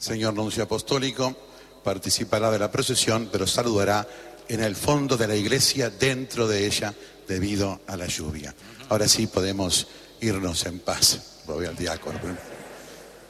Señor Nuncio Apostólico, participará de la procesión, pero saludará en el fondo de la iglesia, dentro de ella, debido a la lluvia. Ahora sí podemos irnos en paz. Voy al diácono.